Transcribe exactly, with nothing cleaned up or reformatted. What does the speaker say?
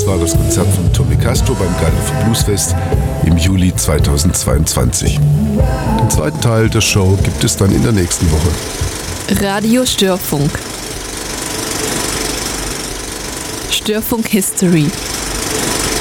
Das war das Konzert von Tommy Castro beim Geilefer Bluesfest im Juli zweitausendzweiundzwanzig. Den zweiten Teil der Show gibt es dann in der nächsten Woche. Radio Störfunk. Störfunk History.